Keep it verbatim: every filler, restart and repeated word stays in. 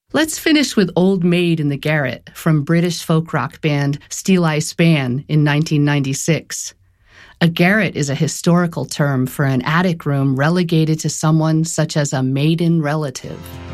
Let's finish with Old Maid in the Garret from British folk rock band Steeleye Span in nineteen ninety-six. A garret is a historical term for an attic room relegated to someone such as a maiden relative.